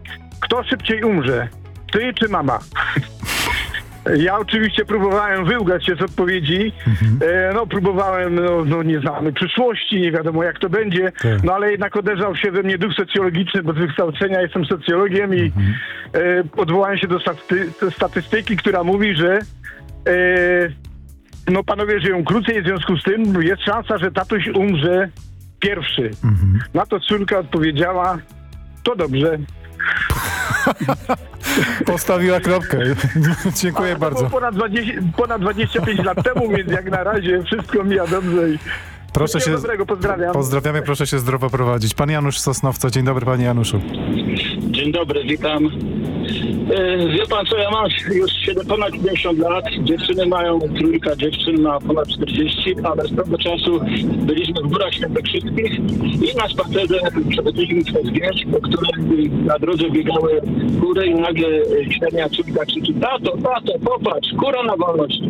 kto szybciej umrze? Ty czy mama? Ja oczywiście próbowałem wyłgać się z odpowiedzi. Próbowałem, nie znamy przyszłości, nie wiadomo jak to będzie, no ale jednak oderzał się we mnie duch socjologiczny, bo z wykształcenia jestem socjologiem i odwołałem się do statystyki, która mówi, że panowie żyją krócej, w związku z tym jest szansa, że tatuś umrze pierwszy. Na to córka odpowiedziała, to dobrze. Postawiła kropkę. Dziękuję bardzo. To było ponad 25 lat temu, więc jak na razie wszystko mija dobrze. Proszę się, dobrego, pozdrawiam. Pozdrawiamy, proszę się zdrowo prowadzić. Pan Janusz Sosnowca. Dzień dobry, panie Januszu. Dzień dobry, witam. Wie pan co, ja mam już ponad 70 lat, dziewczyny mają, trójka dziewczyn ma ponad 40, ale z tego czasu byliśmy w Górach Świętokrzyskich i na spacerze przechodziliśmy przez wieś, po której na drodze biegały kury i nagle średnia córka krzyczy: tato, popatrz, kura na wolności.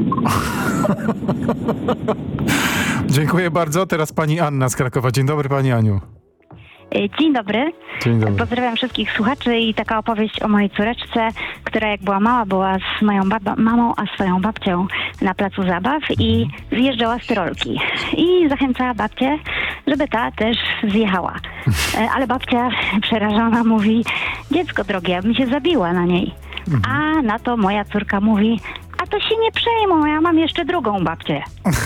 Dziękuję bardzo. Teraz pani Anna z Krakowa. Dzień dobry, pani Aniu. Dzień dobry. Dzień dobry. Pozdrawiam wszystkich słuchaczy i taka opowieść o mojej córeczce, która jak była mała, była z moją mamą, a swoją babcią na placu zabaw i zjeżdżała z tyrolki. I zachęcała babcię, żeby ta też zjechała. Ale babcia przerażona mówi: dziecko drogie, ja bym się zabiła na niej. A na to moja córka mówi: a to się nie przejmuj, ja mam jeszcze drugą babcię.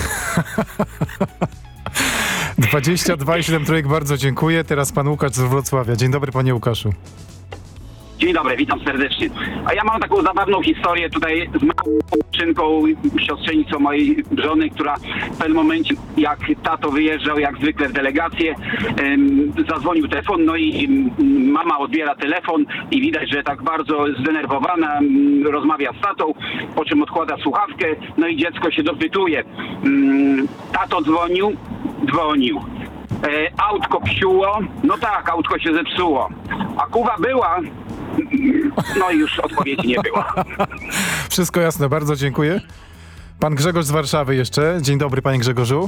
22,7 trójek, bardzo dziękuję. Teraz pan Łukasz z Wrocławia. Dzień dobry, panie Łukaszu. Dzień dobry, witam serdecznie. A ja mam taką zabawną historię tutaj z małą dziewczynką, siostrzenicą mojej żony, która w pewnym momencie, jak tato wyjeżdżał jak zwykle w delegację, zadzwonił telefon, no i mama odbiera telefon i widać, że tak bardzo zdenerwowana rozmawia z tatą, po czym odkłada słuchawkę, no i dziecko się dopytuje. Tato dzwonił. Autko psiuło? No tak, autko się zepsuło. A kuwa była? No i już odpowiedzi nie było. Wszystko jasne, bardzo dziękuję. Pan Grzegorz z Warszawy jeszcze. Dzień dobry, panie Grzegorzu.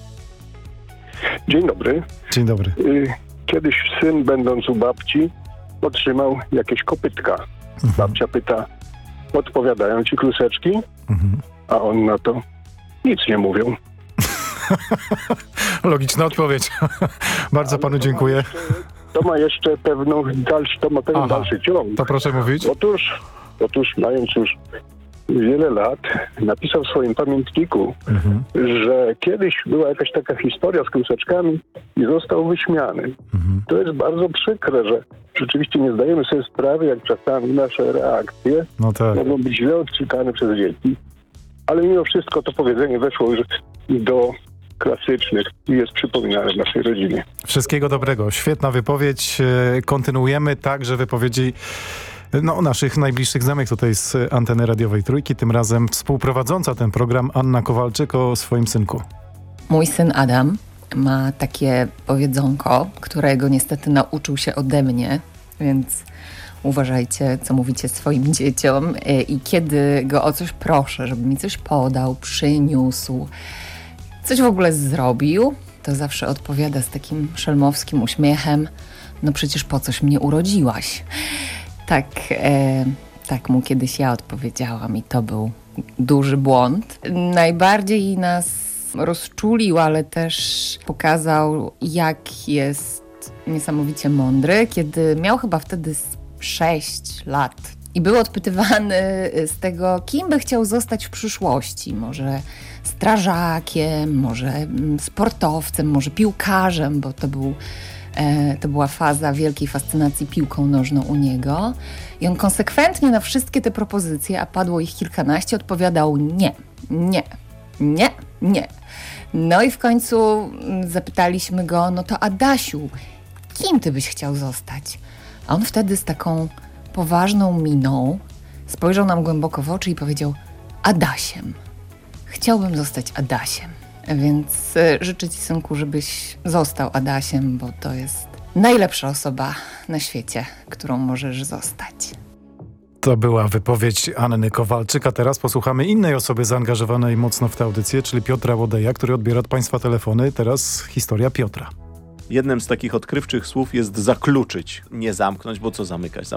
Dzień dobry. Dzień dobry. Kiedyś syn, będąc u babci, otrzymał jakieś kopytka. Babcia pyta: odpowiadają ci kluseczki? A on na to: nic nie mówią. Logiczna odpowiedź. Bardzo panu dziękuję. To ma jeszcze pewien dalszy ciąg. To proszę mówić. Otóż mając już wiele lat, napisał w swoim pamiętniku, że kiedyś była jakaś taka historia z kluseczkami i został wyśmiany. To jest bardzo przykre, że rzeczywiście nie zdajemy sobie sprawy, jak czasami nasze reakcje mogą być źle odczytane przez dzieci. Ale mimo wszystko to powiedzenie weszło już do klasycznych i jest przypominane w naszej rodzinie. Wszystkiego dobrego. Świetna wypowiedź. Kontynuujemy także wypowiedzi naszych najbliższych znajomych tutaj z anteny radiowej Trójki. Tym razem współprowadząca ten program Anna Kowalczyk o swoim synku. Mój syn Adam ma takie powiedzonko, którego niestety nauczył się ode mnie, więc uważajcie, co mówicie swoim dzieciom. I kiedy go o coś proszę, żeby mi coś podał, przyniósł, coś w ogóle zrobił, to zawsze odpowiada z takim szelmowskim uśmiechem: no przecież po coś mnie urodziłaś. Tak mu kiedyś ja odpowiedziałam i to był duży błąd. Najbardziej nas rozczulił, ale też pokazał, jak jest niesamowicie mądry, kiedy miał chyba wtedy 6 lat i był odpytywany z tego, kim by chciał zostać w przyszłości. Może strażakiem, może sportowcem, może piłkarzem, bo to była faza wielkiej fascynacji piłką nożną u niego. I on konsekwentnie na wszystkie te propozycje, a padło ich kilkanaście, odpowiadał nie, nie, nie, nie. No i w końcu zapytaliśmy go: no to Adasiu, kim ty byś chciał zostać? A on wtedy z taką poważną miną spojrzał nam głęboko w oczy i powiedział: Adasiem. Chciałbym zostać Adasiem. Więc życzę ci, synku, żebyś został Adasiem, bo to jest najlepsza osoba na świecie, którą możesz zostać. To była wypowiedź Anny Kowalczyk, a teraz posłuchamy innej osoby zaangażowanej mocno w tę audycję, czyli Piotra Łodeja, który odbiera od państwa telefony. Teraz historia Piotra. Jednym z takich odkrywczych słów jest zakluczyć, nie zamknąć, bo co zamykać?